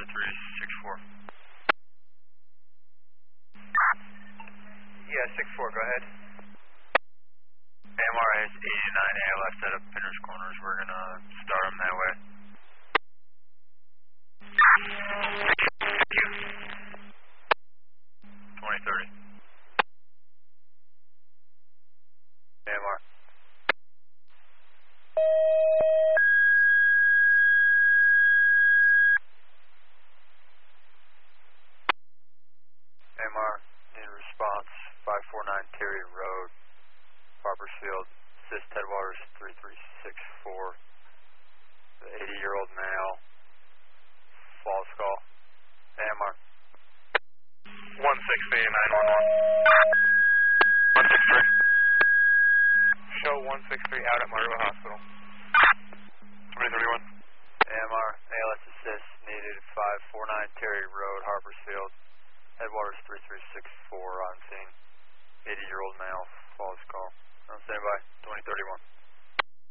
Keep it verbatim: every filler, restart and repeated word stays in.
three three six four. Yeah, six four, go ahead. A M R has eighty-nine A left out of Pinner's Corners. We're going to start them that way. twenty thirty. A M R. A M R, need a response, five four nine Terry Road, Harpersfield, assist Headwaters three three six four, the eighty year old male, false call. A M R. one six three nine one one. one six three. Show one six three out at Marua Hospital. twenty thirty-one. A M R, A L S assist needed, five four nine Terry Road, Harpersfield, Headwaters three three six four on scene, eighty year old male, false call. On standby, twenty thirty-one.